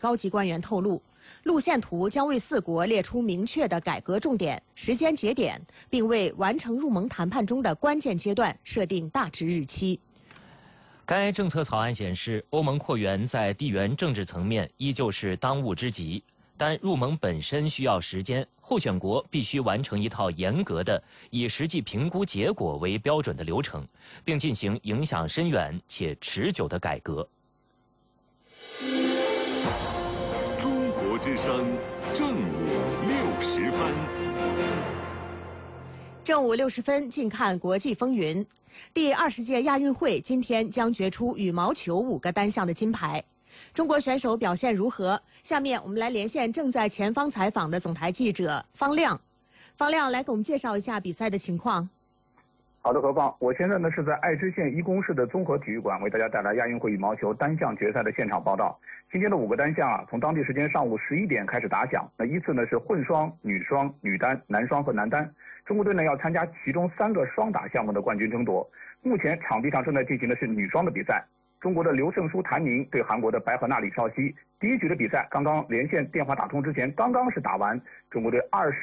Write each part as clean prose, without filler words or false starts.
高级官员透露，路线图将为4国列出明确的改革重点、时间节点，并为完成入盟谈判中的关键阶段设定大致日期。 该政策草案显示，欧盟扩员在地缘政治层面依旧是当务之急，但入盟本身需要时间，候选国必须完成一套严格的、以实际评估结果为标准的流程，并进行影响深远且持久的改革。 中国之声正午60分。 正午60分，近看国际风云。第20届亚运会今天将决出羽毛球5个单项的金牌。中国选手表现如何？下面我们来连线正在前方采访的总台记者方亮。方亮，来给我们介绍一下比赛的情况。 好的，何芳，我现在呢是在爱知县伊宫市的综合体育馆，为大家带来亚运会羽毛球单项决赛的现场报道。今天的5个单项从当地时间上午11点开始打响。那依次呢是混双、女双、女单、男双和男单。中国队呢要参加其中3个双打项目的冠军争夺。目前场地上正在进行的是女双的比赛。中国的刘胜书、谭宁对韩国的白河娜里绍希。第一局的比赛刚刚连线电话打通之前，刚刚是打完，中国队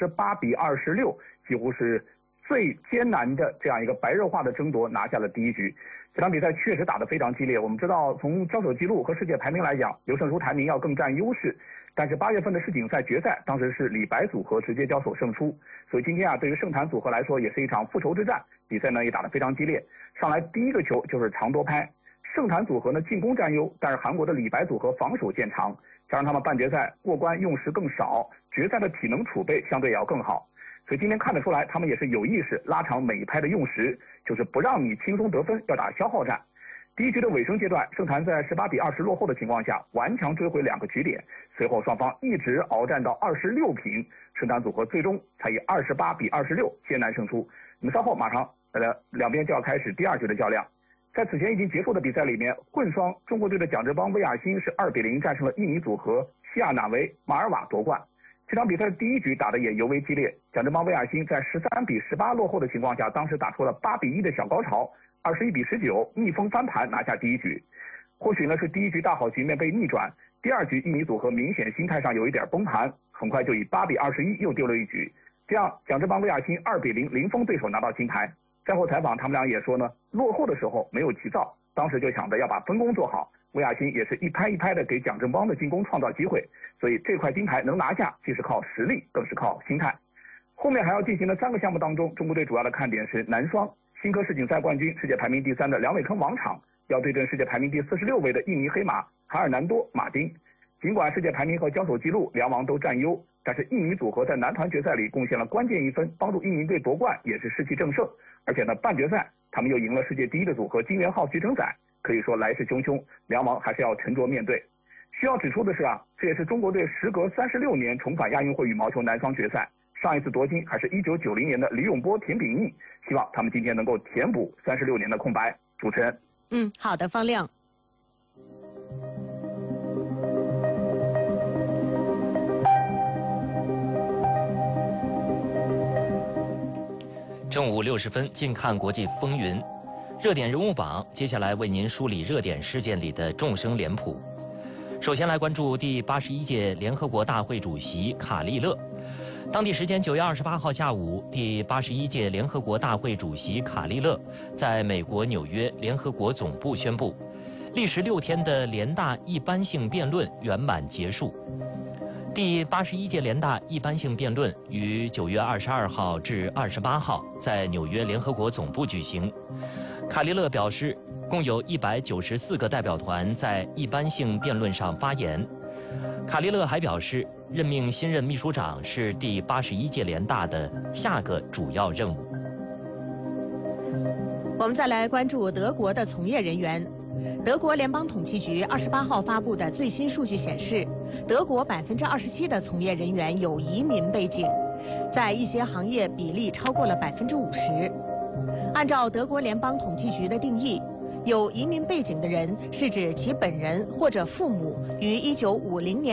28-26，几乎是最艰难的这样一个白热化的争夺，拿下了第一局。这场比赛确实打得非常激烈。我们知道，从交手记录和世界排名来讲，刘胜书、谭宁要更占优势。但是8月份的世锦赛决赛，当时是李白组合直接交手胜出。所以今天对于盛谭组合来说，也是一场复仇之战。比赛呢也打得非常激烈。上来第一个球就是长多拍。盛谭组合呢进攻占优，但是韩国的李白组合防守见长，加上他们半决赛过关用时更少，决赛的体能储备相对也要更好。所以今天看得出来，他们也是有意识拉长每一拍的用时，就是不让你轻松得分，要打消耗战。第一局的尾声阶段，盛谭在18-20落后的情况下，顽强追回2个局点，随后双方一直鏖战到26平，盛谭组合最终才以28-26艰难胜出。那么稍后马上两边就要开始第2局的较量。在此前已经结束的比赛里面，混双中国队的蒋志邦、魏亚欣是2-0战胜了印尼组合西亚纳维、马尔瓦夺冠。这场比赛的第一局打得也尤为激烈，蒋志邦、魏亚欣在13-18落后的情况下，当时打出了8-1的小高潮，21-19逆风翻盘拿下第一局。或许呢是第一局大好局面被逆转，第2局印尼组合明显心态上有一点崩盘，很快就以8-21又丢了一局。这样蒋志邦、魏亚欣2-0零封对手拿到金牌。赛后采访，他们俩也说呢，落后的时候没有急躁，当时就想着要把分工做好。魏亚欣也是一拍一拍的给蒋志邦的进攻创造机会，所以这块金牌能拿下，既是靠实力，更是靠心态。后面还要进行的3个项目当中，中国队主要的看点是男双，新科世锦赛冠军、世界排名第3的梁伟铿王昶要对阵世界排名第46位的印尼黑马卡尔南多马丁。尽管世界排名和交手记录两王都占优，但是印尼组合在男团决赛里贡献了关键1分，帮助印尼队夺冠，也是士气正盛。而且呢，半决赛他们又赢了世界第1的组合金元浩、徐承宰，可以说来势汹汹，两王还是要沉着面对。需要指出的是这也是中国队时隔36年重返亚运会羽毛球男双决赛，上一次夺金还是1990年的李永波、田秉义，希望他们今天能够填补36年的空白。主持人， 好的，方亮。 正午60分，近看国际风云。热点人物榜，接下来为您梳理热点事件里的众生脸谱。首先来关注第81届联合国大会主席卡利勒。当地时间9月28号下午，第81届联合国大会主席卡利勒在美国纽约联合国总部宣布，历时6天的联大一般性辩论圆满结束。第81届联大一般性辩论于9月22号至28号在纽约联合国总部举行。卡利勒表示，共有194个代表团在一般性辩论上发言。卡利勒还表示，任命新任秘书长是第81届联大的下个主要任务。 我们再来关注德国的从业人员。德国联邦统计局28号发布的最新数据显示，德国27%的从业人员有移民背景，在一些行业比例超过了50%。按照德国联邦统计局的定义，有移民背景的人是指其本人或者父母于1950年